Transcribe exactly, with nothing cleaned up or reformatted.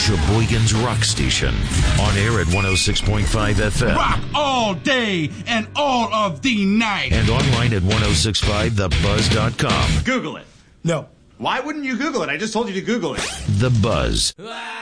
Sheboygan's rock station. On air at one oh six point five F M. Rock all day and all of the night. And online at ten sixty-five the buzz dot com. Google it. No. Why wouldn't you Google it? I just told you to Google it. The Buzz.